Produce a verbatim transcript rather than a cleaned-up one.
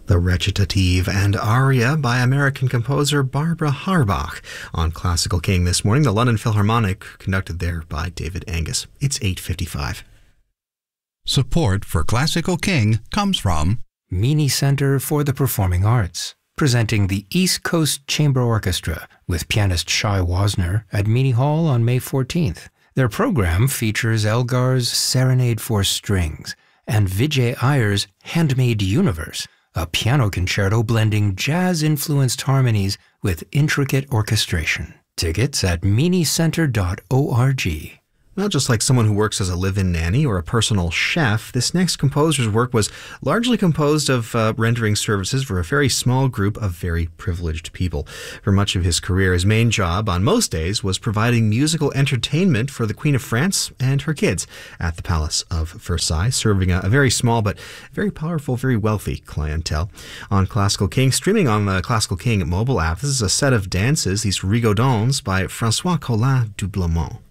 The Recitative and Aria by American composer Barbara Harbach on Classical King this morning. The London Philharmonic, conducted there by David Angus. It's eight fifty-five. Support for Classical King comes from Meany Center for the Performing Arts, presenting the East Coast Chamber Orchestra with pianist Shai Wasner at Meany Hall on May fourteenth. Their program features Elgar's Serenade for Strings and Vijay Iyer's Handmade Universe, a piano concerto blending jazz-influenced harmonies with intricate orchestration. Tickets at meany center dot org. Well, just like someone who works as a live-in nanny or a personal chef, this next composer's work was largely composed of uh, rendering services for a very small group of very privileged people. For much of his career, his main job on most days was providing musical entertainment for the Queen of France and her kids at the Palace of Versailles, serving a, a very small but very powerful, very wealthy clientele. On Classical King, streaming on the Classical King mobile app, this is a set of dances, these rigodons by François Collin Doublemont.